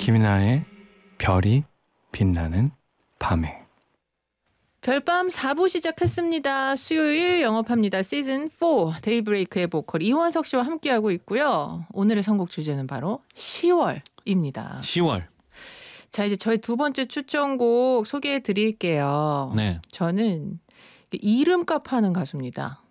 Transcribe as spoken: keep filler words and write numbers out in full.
김이나의 별이 빛나는 밤에. 별밤 사 부 시작했습니다. 수요일 영업합니다. 시즌 사 데이브레이크의 보컬 이원석 씨와 함께하고 있고요. 오늘의 선곡 주제는 바로 시월입니다. 시월. 자, 이제 저희 두 번째 추천곡 소개해 드릴게요. 네. 저는 이름값 하는 가수입니다.